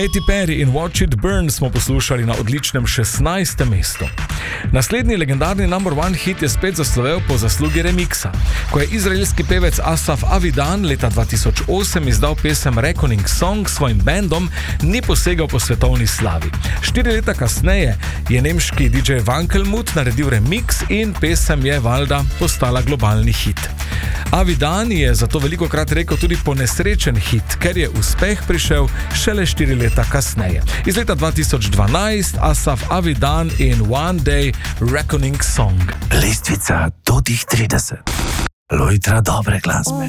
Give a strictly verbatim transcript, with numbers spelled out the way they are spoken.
Katy Perry in Watch It Burn smo poslušali na odličnem šestnajstem mestu. Naslednji legendarni number one hit je spet zaslovel po zaslugi remiksa. Ko je izraelski pevec Asaf Avidan leta dva tisoč osem izdal pesem Reckoning Song s svojim bandom, ni posegal po svetovni slavi. Štiri leta kasneje je nemški D J Wankelmut naredil remix in pesem je valjda postala globalni hit. Avidan je zato velikokrat rekel tudi ponesrečen hit, ker je uspeh prišel šele štiri leta kasneje. Iz leta dva tisoč dvanajst Asaf Avidan in One Day Reckoning Song. Lestvica do tih trideset. Lojtra dobre glasbe.